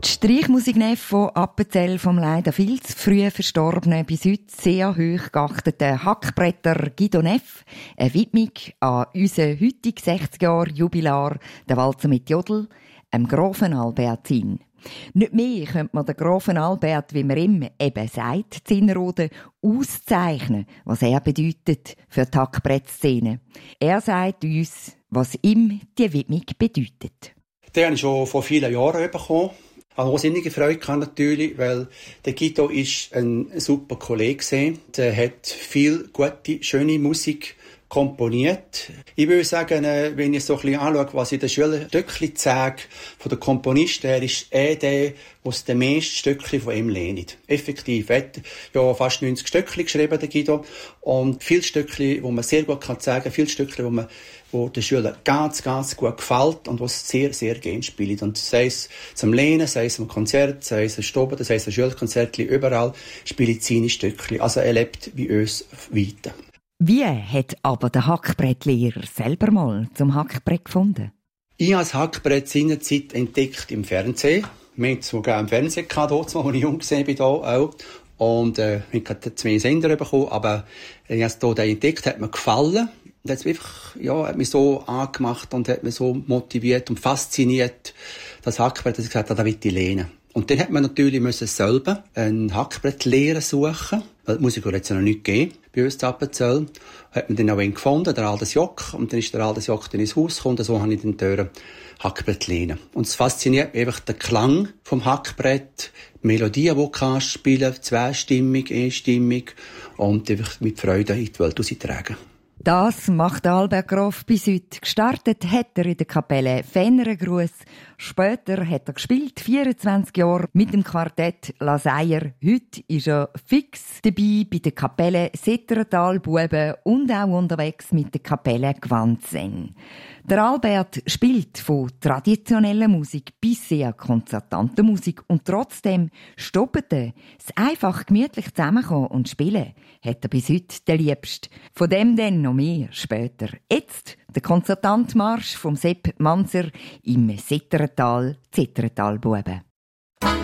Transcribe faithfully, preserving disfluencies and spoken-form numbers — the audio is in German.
Die Streichmusik von Appenzell vom leider viel zu früh verstorbenen, bis heute sehr hoch geachteten Hackbretter Guido Neff, eine Widmung an unseren heutigen sechzig Jahre Jubilar, der Walzer mit Jodl, dem Grafen Albert Zinn. Nicht mehr könnte man den Grafen Albert, wie man ihm eben sagt, Zinnerode, auszeichnen, was er bedeutet für die Hackbrettszene. Er sagt uns, was ihm die Widmung bedeutet. Den habe ich schon vor vielen Jahren bekommen. Ich habe wahnsinnige Freude gehabt, natürlich, weil der Guido ist ein super Kollege war. Der hat viel gute, schöne Musik komponiert. Ich würde sagen, wenn ich so ein bisschen anschaue, was ich den Schülern Stückchen zeige, von den Komponisten, er ist eh der, der die meisten Stückchen von ihm lehnt. Effektiv. Er hat ja fast neunzig Stückchen geschrieben, der Guido. Und viele Stückchen, die man sehr gut zeigen kann, viele Stückchen, die man wo den Schülern ganz, ganz gut gefällt und was sehr, sehr gerne spielt. Und sei es zum Lehnen, sei es am Konzert, sei es ein Stoben, sei es ein Schulkonzert, überall spielt seine Stückchen. Also er lebt wie uns weiter. Wie hat aber der Hackbrettlehrer selber mal zum Hackbrett gefunden? Ich habe das Hackbrett seinerzeit entdeckt im Fernsehen. Wir hatten sogar im Fernsehen gehabt, als ich jung war, auch. Und äh, ich hatte zwei Sender bekommen, aber ich habe es hier entdeckt, hat mir gefallen. Und hat einfach, ja, hat mich so angemacht und hat mich so motiviert und fasziniert, das Hackbrett, dass ich gesagt habe, da will ich lernen. Und dann hat man natürlich müssen selber ein Hackbrettlehrer suchen, weil die Musik hat es ja noch nicht gegeben bei uns in Appenzell. Hat man dann auch einen gefunden, der Aldes Jock, und dann ist der Aldes Jock dann ins Haus gekommen, und so habe ich dann dort Hackbrett lernen. Und es fasziniert mich einfach der Klang vom Hackbrett, die Melodien, die du spielen kannst, zweistimmig, einstimmig, und einfach mit Freude in die Welt raustragen. Das macht Albert Graf bis heute. Gestartet hat er in der Kapelle Fennerengruß. Später hat er gespielt, vierundzwanzig Jahre, mit dem Quartett La Seier. Heute ist er fix dabei bei der Kapelle Setterental Buben und auch unterwegs mit der Kapelle Gwandseng. Der Albert spielt von traditioneller Musik bis sehr konzertanter Musik und trotzdem stoppete das einfach gemütlich zusammenkommen und spielen hat er bis heute den liebsten. Von dem dann noch mehr später. Jetzt der Konzertantmarsch vom Sepp Manzer im Setterental, Setterental Buben.